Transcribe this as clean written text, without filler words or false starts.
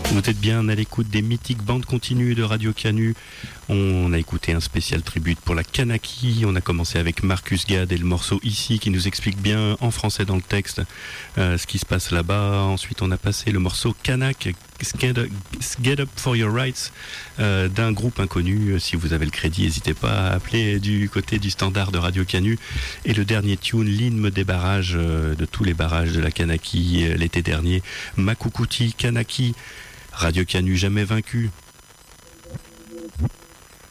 Vous êtes bien à l'écoute des mythiques bandes continues de Radio Canu. On a écouté un spécial tribute pour la Kanaki. On a commencé avec Marcus Gad et le morceau Ici qui nous explique bien en français dans le texte ce qui se passe là-bas. Ensuite on a passé le morceau Kanak, Get Up For Your Rights, d'un groupe inconnu. Si vous avez le crédit, n'hésitez pas à appeler du côté du standard de Radio Canu. Et le dernier tune, l'hymne des barrages, de tous les barrages de la Kanaki l'été dernier, Makukuti Kanaki. Radio Canu jamais vaincu.